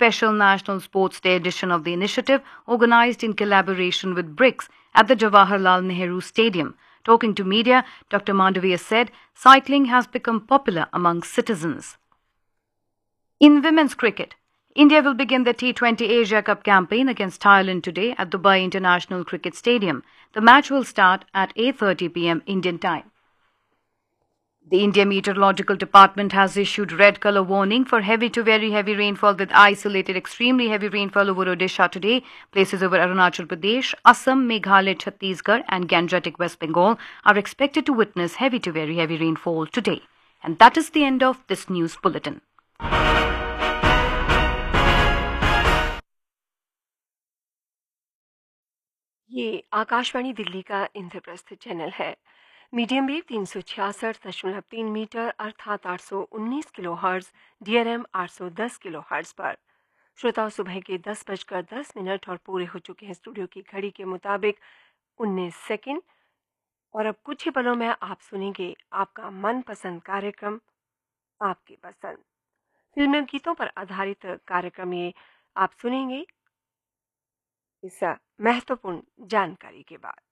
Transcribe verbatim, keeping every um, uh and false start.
special National Sports Day edition of the initiative, organized in collaboration with BRICS at the Jawaharlal Nehru Stadium. Talking to media, Doctor Mandavia said cycling has become popular among citizens. In women's cricket, India will begin the T twenty Asia Cup campaign against Thailand today at Dubai International Cricket Stadium. The match will start at eight thirty p m Indian time. The India Meteorological Department has issued red color warning for heavy to very heavy rainfall with isolated extremely heavy rainfall over Odisha today. Places over Arunachal Pradesh, Assam, Meghalaya, Chhattisgarh and Gangetic West Bengal are expected to witness heavy to very heavy rainfall today. And that is the end of this news bulletin. ये आकाशवाणी दिल्ली का Indraprastha channel है। Medium wave तीन सौ छियासठ दशमलव तीन metre अर्थात आठ सौ उन्नीस किलो हर्ट्ज, डीआरएम आठ सौ दस किलो हर्ट्ज पर। श्रोताओं, सुबह के दस बजकर दस मिनट और पूरे हो चुके हैं स्टूडियो की घड़ी के मुताबिक उन्नीस सेकंड। और अब कुछ ही पलों में आप सुनेंगे आपका मनपसंद कार्यक्रम आपकी पसंद। फिल्मी गीतों पर आधारित कार्यक्रम ये आप सुनेंगे इस महत्वपूर्ण जानकारी के बाद।